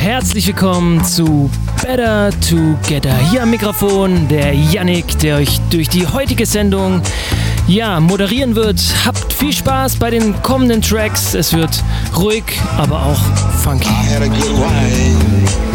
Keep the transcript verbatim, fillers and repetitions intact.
herzlich willkommen zu Better Together. Hier am Mikrofon der Yannick, der euch durch die heutige Sendung ja, moderieren wird. Habt viel Spaß bei den kommenden Tracks. Es wird ruhig, aber auch funky. I had a good ride.